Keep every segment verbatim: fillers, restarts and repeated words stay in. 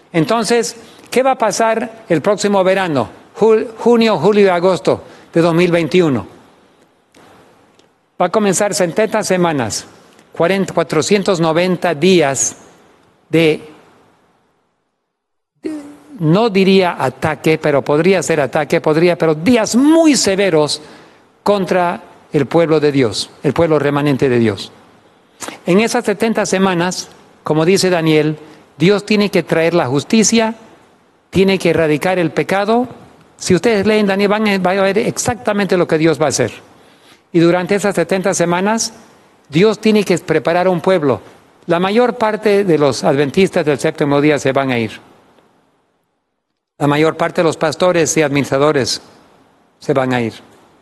Entonces, ¿qué va a pasar el próximo verano? Junio, julio y agosto de dos mil veintiuno. Va a comenzar setenta semanas, cuatrocientos noventa días de, de, no diría ataque, pero podría ser ataque, podría, pero días muy severos contra el pueblo de Dios, el pueblo remanente de Dios. En esas setenta semanas, como dice Daniel, Dios tiene que traer la justicia, tiene que erradicar el pecado. Si ustedes leen Daniel, van a, van a ver exactamente lo que Dios va a hacer. Y durante esas setenta semanas, Dios tiene que preparar a un pueblo. La mayor parte de los adventistas del séptimo día se van a ir. La mayor parte de los pastores y administradores se van a ir.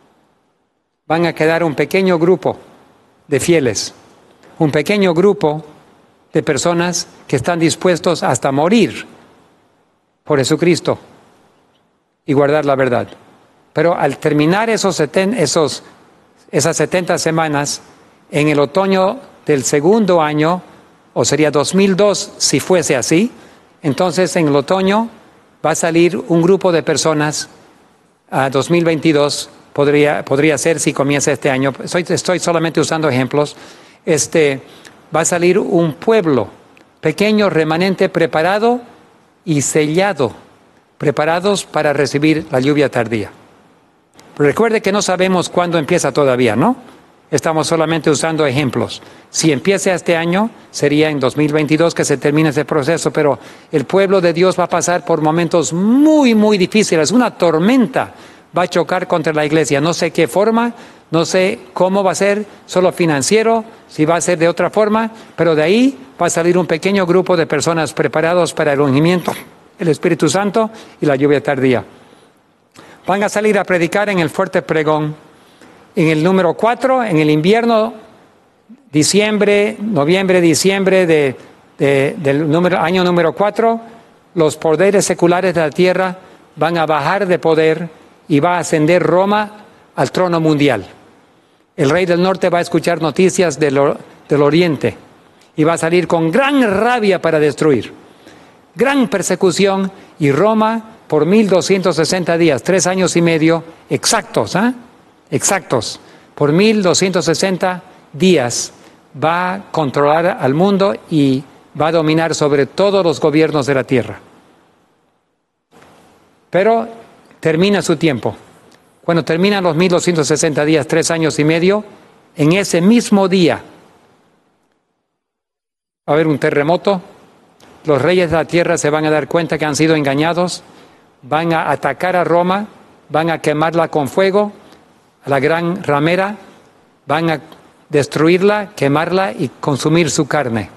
Van a quedar un pequeño grupo de fieles, un pequeño grupo de personas que están dispuestos hasta morir por Jesucristo y guardar la verdad. Pero al terminar esos, seten, esos, esas setenta semanas, en el otoño del segundo año, o sería dos mil dos si fuese así, entonces en el otoño va a salir un grupo de personas, a dos mil veintidós, podría, podría ser si comienza este año, estoy, estoy solamente usando ejemplos, este, va a salir un pueblo pequeño, remanente, preparado y sellado, preparados para recibir la lluvia tardía. Pero recuerde que no sabemos cuándo empieza todavía, ¿no? Estamos solamente usando ejemplos. Si empieza este año, sería en dos mil veintidós que se termine ese proceso, pero el pueblo de Dios va a pasar por momentos muy, muy difíciles. Una tormenta va a chocar contra la iglesia. No sé qué forma, no sé cómo va a ser, solo financiero, si va a ser de otra forma, pero de ahí va a salir un pequeño grupo de personas preparados para el ungimiento, el Espíritu Santo y la lluvia tardía. Van a salir a predicar en el fuerte pregón. En el número cuatro, en el invierno, diciembre, noviembre, diciembre de, de, del número, año número cuatro, los poderes seculares de la tierra van a bajar de poder y va a ascender Roma al trono mundial. El rey del norte va a escuchar noticias del, del oriente y va a salir con gran rabia para destruir. Gran persecución y Roma por mil doscientos sesenta días, tres años y medio exactos, ¿eh? Exactos, por mil doscientos sesenta días va a controlar al mundo y va a dominar sobre todos los gobiernos de la tierra. Pero termina su tiempo. Cuando terminan los mil doscientos sesenta días, tres años y medio, en ese mismo día va a haber un terremoto, los reyes de la tierra se van a dar cuenta que han sido engañados, van a atacar a Roma, van a quemarla con fuego, a la gran ramera, van a destruirla, quemarla y consumir su carne.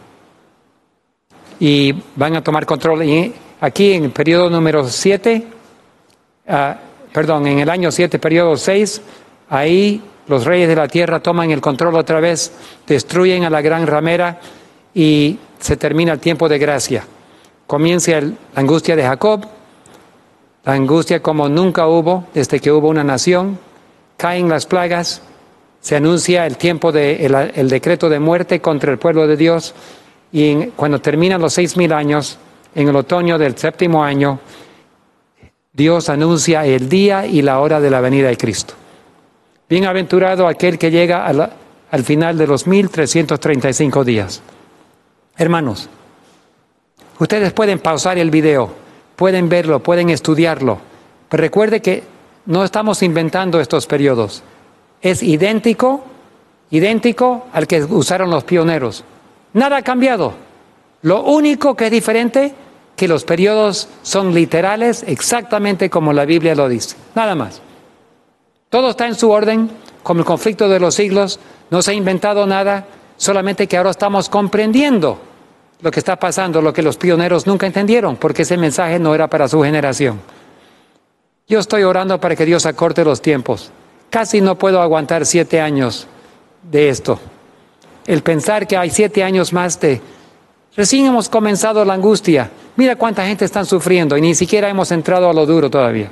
Y van a tomar control. Y aquí en el periodo número siete, uh, perdón, en el año siete, periodo seis, ahí los reyes de la tierra toman el control otra vez, destruyen a la gran ramera y se termina el tiempo de gracia. Comienza el, la angustia de Jacob, la angustia como nunca hubo desde que hubo una nación. Caen las plagas, se anuncia el tiempo de el, el decreto de muerte contra el pueblo de Dios y en, cuando terminan los seis mil años, en el otoño del séptimo año, Dios anuncia el día y la hora de la venida de Cristo. Bienaventurado aquel que llega a la, al final de los mil trescientos treinta y cinco días. Hermanos, ustedes pueden pausar el video, pueden verlo, pueden estudiarlo, pero recuerde que no estamos inventando estos periodos. Es idéntico, idéntico al que usaron los pioneros. Nada ha cambiado. Lo único que es diferente, que los periodos son literales, exactamente como la Biblia lo dice. Nada más. Todo está en su orden, como el conflicto de los siglos. No se ha inventado nada, solamente que ahora estamos comprendiendo lo que está pasando, lo que los pioneros nunca entendieron, porque ese mensaje no era para su generación. Yo estoy orando para que Dios acorte los tiempos. Casi no puedo aguantar siete años de esto. El pensar que hay siete años más de... Recién hemos comenzado la angustia. Mira cuánta gente está sufriendo y ni siquiera hemos entrado a lo duro todavía.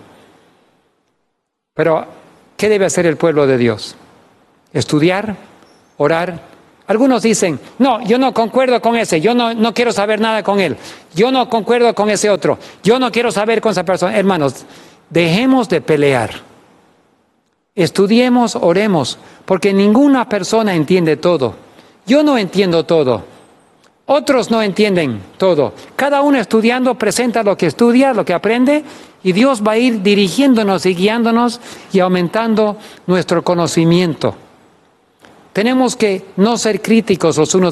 Pero, ¿qué debe hacer el pueblo de Dios? Estudiar, orar, Algunos dicen, no, yo no concuerdo con ese, yo no, no quiero saber nada con él, yo no concuerdo con ese otro, yo no quiero saber con esa persona. Hermanos, dejemos de pelear. Estudiemos, oremos, porque ninguna persona entiende todo. Yo no entiendo todo. Otros no entienden todo. Cada uno estudiando presenta lo que estudia, lo que aprende, y Dios va a ir dirigiéndonos y guiándonos y aumentando nuestro conocimiento. Tenemos que no ser críticos los unos